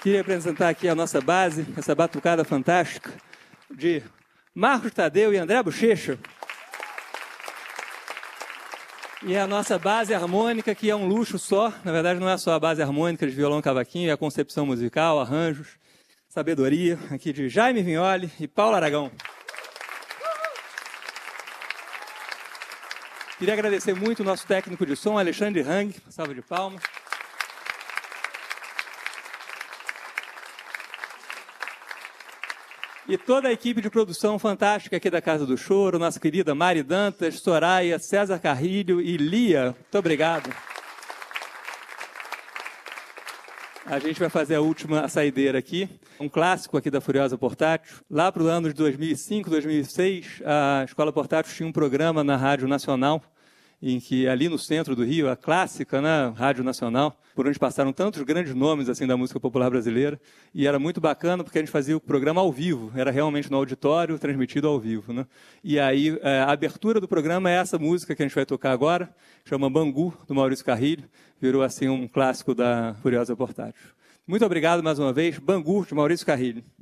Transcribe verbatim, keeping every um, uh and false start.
Queria apresentar aqui a nossa base, essa batucada fantástica de Marcos Tadeu e André Bochecha. E a nossa base harmônica, que é um luxo só, na verdade não é só a base harmônica de violão e cavaquinho, é a concepção musical, arranjos, sabedoria, aqui de Jaime Vignoli e Paulo Aragão. Queria agradecer muito o nosso técnico de som, Alexandre Hang, salva de palmas. E toda a equipe de produção fantástica aqui da Casa do Choro, nossa querida Mari Dantas, Soraya, César Carrilho e Lia. Muito obrigado. A gente vai fazer a última saideira aqui, um clássico aqui da Furiosa Portátil. Lá para o ano de dois mil e cinco, dois mil e seis, a Escola Portátil tinha um programa na Rádio Nacional, em que ali no centro do Rio, a clássica, né, Rádio Nacional, por onde passaram tantos grandes nomes assim da música popular brasileira, e era muito bacana porque a gente fazia o programa ao vivo, era realmente no auditório, transmitido ao vivo, né? E aí a abertura do programa é essa música que a gente vai tocar agora, chama Bangu, do Maurício Carrilho, virou assim um clássico da Furiosa Portátil. Muito obrigado mais uma vez, Bangu, de Maurício Carrilho.